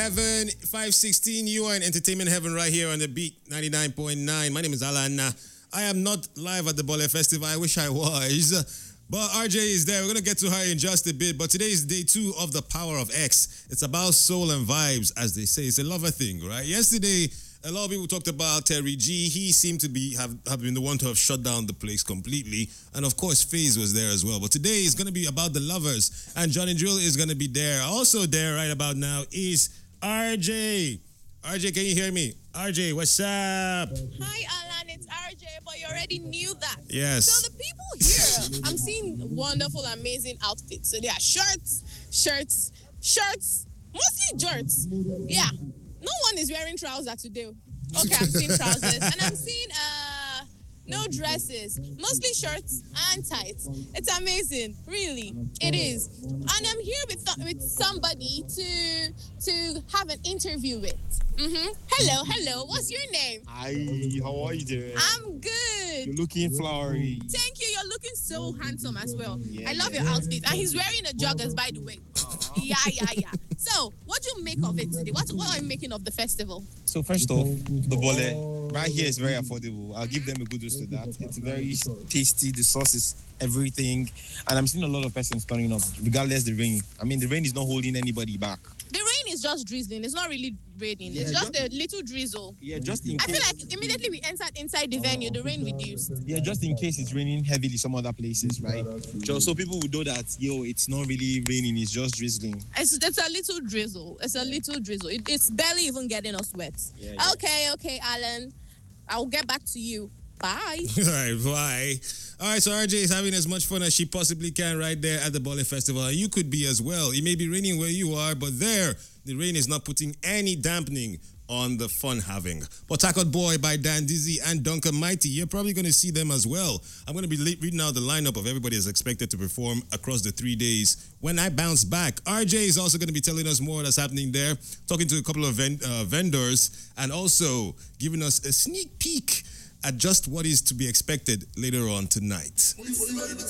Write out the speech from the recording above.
Heaven 516, you are in entertainment heaven right here on the beat 99.9. My name is Alan. I am not live at the Bole Festival. I wish I was. But RJ is there. We're going to get to her in just a bit. But today is day 2 of The Power of X. It's about soul and vibes, as they say. It's a lover thing, right? Yesterday, a lot of people talked about Terry G. He seemed to be have been the one to have shut down the place completely. And of course, FaZe was there as well. But today is going to be about the lovers. And Johnny Drill is going to be there. Also there right about now is RJ. RJ, can you hear me? RJ, what's up? Hi, Alan. It's RJ, but you already knew that. Yes. So the people here, I'm seeing wonderful, amazing outfits. So there are shirts, mostly shirts. Yeah. No one is wearing trousers today. Okay, I'm seeing trousers. And I'm seeing no dresses, mostly shirts and tights. It's amazing, really. It is. And I'm here with somebody to have an interview with. Hello. What's your name? Hi, how are you doing? I'm good. You're looking flowery. Thank you. You're looking so handsome as well. Yeah, I love your outfit. And he's wearing a joggers, by the way. Yeah. So, what do you make of it today? What are you making of the festival? So first off, the bole right here is very affordable. I'll give them a good dose to that. It's very tasty. The sauce is everything, and I'm seeing a lot of persons turning up, regardless the rain. I mean, the rain is not holding anybody back. The rain is just drizzling. It's not really raining. Yeah, it's just a little drizzle. Yeah, just in I case. feel like immediately we entered inside the venue, the rain reduced. Yeah, just in case it's raining heavily some other places, right? Just so people would know that it's not really raining. It's just drizzling. It's a little drizzle. It's barely even getting us wet. Yeah. Okay, Alan. I'll get back to you. Bye. All right, bye. All right, so RJ is having as much fun as she possibly can right there at the Bole Festival. And you could be as well. It may be raining where you are, but there, the rain is not putting any dampening on the fun having. Port Boy by Dan Dizzy and Duncan Mighty, you're probably going to see them as well. I'm going to be reading out the lineup of everybody that's expected to perform across the 3 days when I bounce back. RJ is also going to be telling us more that's happening there, talking to a couple of vendors, and also giving us a sneak peek at just what is to be expected later on tonight.